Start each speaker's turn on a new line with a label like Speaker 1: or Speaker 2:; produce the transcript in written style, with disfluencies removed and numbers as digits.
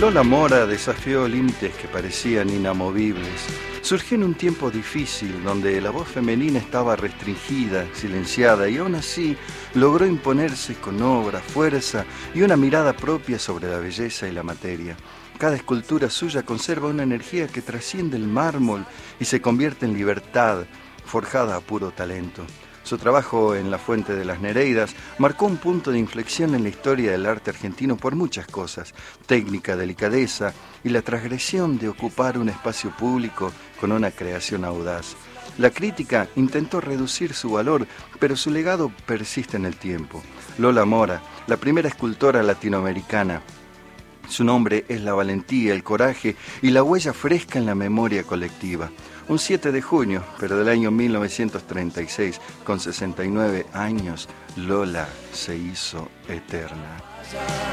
Speaker 1: Lola Mora desafió límites que parecían inamovibles. Surgió en un tiempo difícil donde la voz femenina estaba restringida, silenciada, y aún así logró imponerse con obra, fuerza y una mirada propia sobre la belleza y la materia. Cada escultura suya conserva una energía que trasciende el mármol y se convierte en libertad, forjada a puro talento. Su trabajo en La Fuente de las Nereidas marcó un punto de inflexión en la historia del arte argentino por muchas cosas: técnica, delicadeza y la transgresión de ocupar un espacio público con una creación audaz. La crítica intentó reducir su valor, pero su legado persiste en el tiempo. Lola Mora, la primera escultora latinoamericana. Su nombre es la valentía, el coraje y la huella fresca en la memoria colectiva. Un 7 de junio, pero del año 1936, con 69 años, Lola se hizo eterna.